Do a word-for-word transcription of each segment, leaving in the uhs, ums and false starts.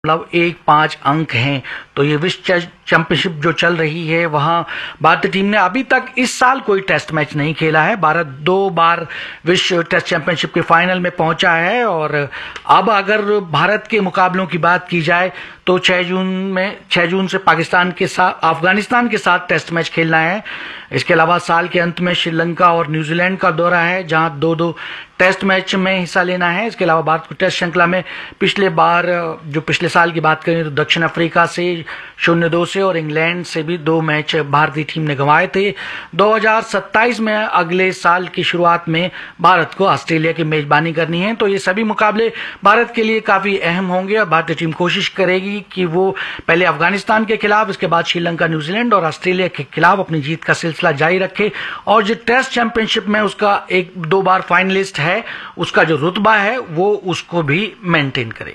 मतलब एक पांच अंक हैं। तो ये विश्व चैंपियनशिप जो चल रही है वहां भारतीय टीम ने अभी तक इस साल कोई टेस्ट मैच नहीं खेला है। भारत दो बार विश्व टेस्ट चैंपियनशिप के फाइनल में पहुंचा है और अब अगर भारत के मुकाबलों की बात की जाए तो छह जून में छह जून से पाकिस्तान के साथ अफगानिस्तान के साथ टेस्ट मैच खेलना है। इसके अलावा साल के अंत में श्रीलंका और न्यूजीलैंड का दौरा है जहां दो दो टेस्ट मैच में हिस्सा लेना है। इसके अलावा भारत को टेस्ट श्रृंखला में पिछले बार जो पिछले साल की बात करें तो दक्षिण अफ्रीका से शून्य दो से और इंग्लैंड से भी दो मैच भारतीय टीम ने गंवाए थे। दो हज़ार सत्ताईस में अगले साल की शुरुआत में भारत को ऑस्ट्रेलिया की मेजबानी करनी है। तो ये सभी मुकाबले भारत के लिए काफी अहम होंगे और भारतीय टीम कोशिश करेगी कि वो पहले अफगानिस्तान के खिलाफ, इसके बाद श्रीलंका, न्यूजीलैंड और ऑस्ट्रेलिया के खिलाफ अपनी जीत का सिलसिला जारी रखे और जो टेस्ट चैंपियनशिप में उसका एक दो बार फाइनलिस्ट है उसका जो रुतबा है वो उसको भी मेंटेन करे।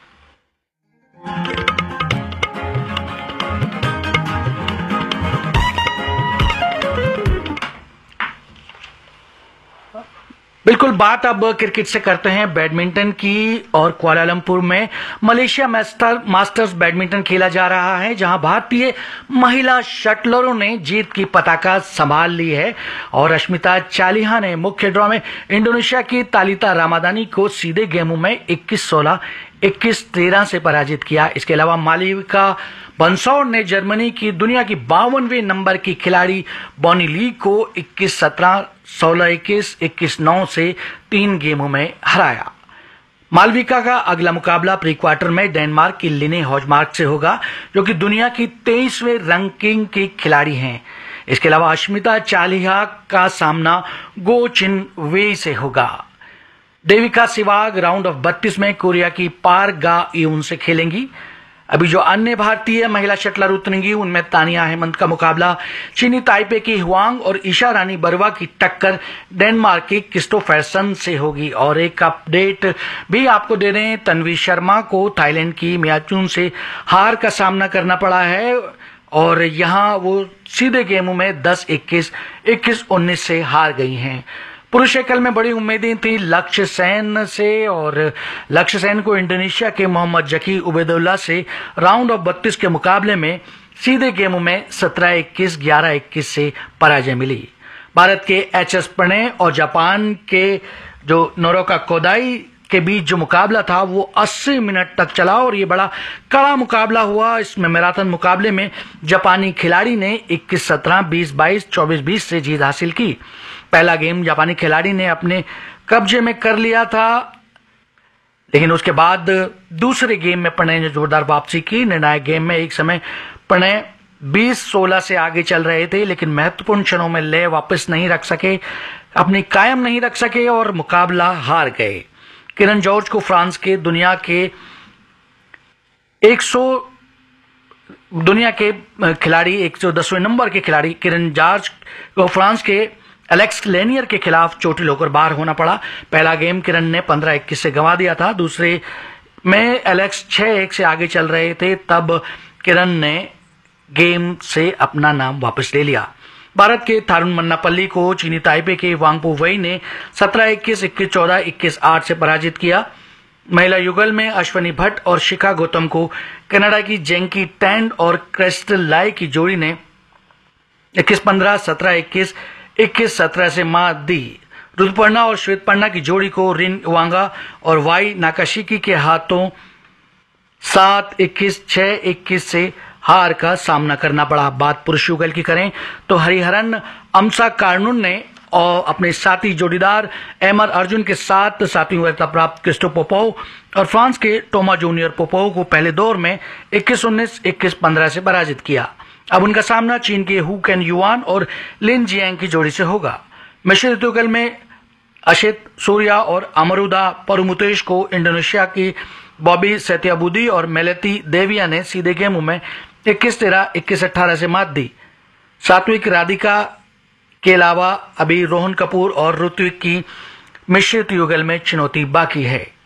बिल्कुल, बात अब क्रिकेट से करते हैं बैडमिंटन की और कुआलालंपुर में मलेशिया मास्टर मास्टर्स बैडमिंटन खेला जा रहा है जहां भारतीय महिला शटलरों ने जीत की पताका संभाल ली है और अश्मिता चालिहा ने मुख्य ड्रॉ में इंडोनेशिया की तालिता रामादानी को सीधे गेमों में इक्कीस सोलह, इक्कीस तेरह से पराजित किया। इसके अलावा मालविका बंसौर ने जर्मनी की दुनिया की बावनवें नंबर की खिलाड़ी बॉनी ली को इक्कीस सत्रह, सोलह इक्कीस, इक्कीस नौ से तीन गेमों में हराया। मालविका का अगला मुकाबला प्री क्वार्टर में डेनमार्क की लिने हॉजमार्क से होगा जो कि दुनिया की तेईसवें रैंकिंग की खिलाड़ी हैं। इसके अलावा अश्मिता चालिहा का सामना गो चिन वे से होगा। देविका सिवाग राउंड ऑफ बत्तीस में कोरिया की पार गा यून से खेलेंगी। अभी जो अन्य भारतीय महिला शटलर उतरेंगी उनमें तानिया हेमंत का मुकाबला चीनी ताइपे की हुआंग और ईशा रानी बरुआ की टक्कर डेनमार्क की क्रिस्टोफरसन से होगी। और एक अपडेट भी आपको दे रहे हैं, तन्वी शर्मा को थाईलैंड की मियाचुन से हार का सामना करना पड़ा है और यहां वो सीधे गेमों में दस इक्कीस, इक्कीस उन्नीस से हार गई हैं। पुरुष एकल में बड़ी उम्मीदें थी लक्ष्य सेन से और लक्ष्य सेन को इंडोनेशिया के मोहम्मद जकी उबैदुल्ला से राउंड ऑफ बत्तीस के मुकाबले में सीधे गेमों में सत्रह इक्कीस, ग्यारह इक्कीस से पराजय मिली। भारत के एच एस प्रणय और जापान के जो नोरोका कोदाई के बीच जो मुकाबला था वो अस्सी मिनट तक चला और ये बड़ा कड़ा मुकाबला हुआ। इसमें मैराथन मुकाबले में जापानी खिलाड़ी ने इक्कीस सत्रह, बीस बाईस, चौबीस बीस से जीत हासिल की। पहला गेम जापानी खिलाड़ी ने अपने कब्जे में कर लिया था लेकिन उसके बाद दूसरे गेम में प्रणय ने जोरदार वापसी की। निर्णायक गेम में एक समय प्रणय बीस सोलह से आगे चल रहे थे लेकिन महत्वपूर्ण क्षणों में लय वापस नहीं रख सके, अपनी कायम नहीं रख सके और मुकाबला हार गए। किरण जॉर्ज को फ्रांस के दुनिया के सौ दुनिया के खिलाड़ी एक सौ दसवें नंबर के खिलाड़ी किरण जॉर्ज को फ्रांस के एलेक्स लेनियर के खिलाफ चोटिल होकर बाहर होना पड़ा। पहला गेम किरण ने पंद्रह इक्कीस से गंवा दिया था, दूसरे में एलेक्स छह एक से आगे चल रहे थे तब किरण ने गेम से अपना नाम वापस ले लिया। भारत के थारुण मन्नापल्ली को चीनी ताइपे के वांगपू वई ने सत्रह इक्कीस, इक्कीस चौदह, इक्कीस आठ से पराजित किया। महिला युगल में अश्वनी भट्ट और शिखा गौतम को कनाडा की जेंकी टैंड और क्रिस्टल लाई की जोड़ी ने इक्कीस पंद्रह, सत्रह इक्कीस, इक्कीस सत्रह से मात दी। ऋतुपर्णा और श्वेतपर्णा की जोड़ी को रिन वांगा और वाई नाकाशिकी के हाथों सात इक्कीस, छह इक्कीस से हार का सामना करना पड़ा। बात पुरुष युगल की करें तो हरिहरन अमसा कार्नुन ने और अपने साथी जोड़ीदार एमर अर्जुन के साथ सातवीं वरीयता प्राप्त क्रिस्टो पोपोव और फ्रांस के टोमा जूनियर पोपोव को पहले दौर में इक्कीस उन्नीस, इक्कीस पंद्रह से पराजित किया। अब उनका सामना चीन के हु कैन युआन और लिन जियांग की जोड़ी से होगा। मिश्रित युगल में अशित सूर्या और अमरुदा परुमुतेश को इंडोनेशिया की बॉबी सत्याबुदी और मेलेती देविया ने सीधे गेमों में इक्कीस तेरह, इक्कीस अठारह से मात दी। सात्विक राधिका के अलावा अभी रोहन कपूर और ऋत्विक की मिश्रित युगल में चुनौती बाकी है।